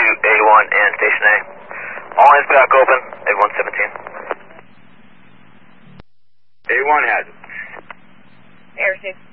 A1 and Station A. All hands back open, A1 17. A1 has it. Air 6.